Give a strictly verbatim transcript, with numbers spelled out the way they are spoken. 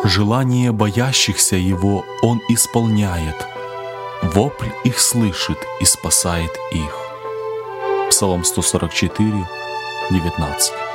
Желание боящихся Его Он исполняет. Вопль их слышит и спасает их. Псалом сто сорок четыре, девятнадцать.